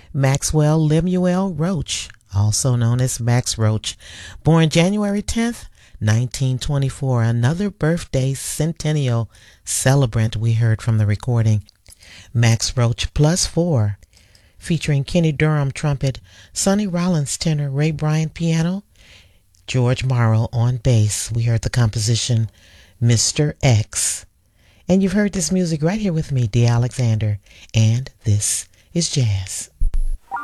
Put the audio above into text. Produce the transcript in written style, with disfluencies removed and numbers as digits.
Maxwell Lemuel Roach, also known as Max Roach, born January 10th, 1924, another birthday centennial celebrant we heard from the recording. Max Roach Plus 4, featuring Kenny Durham trumpet, Sonny Rollins tenor, Ray Bryant piano, George Morrow on bass. We heard the composition Mr. X. And you've heard this music right here with me, Dee Alexander, and this is Jazz.